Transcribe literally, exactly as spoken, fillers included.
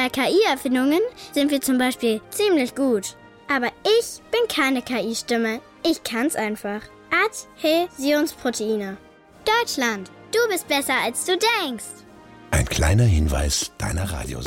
bei K I-Erfindungen sind wir zum Beispiel ziemlich gut. Aber ich bin keine K I-Stimme. Ich kann's einfach. Adhäsionsproteine. Deutschland, du bist besser, als du denkst. Ein kleiner Hinweis deiner Radiosendung.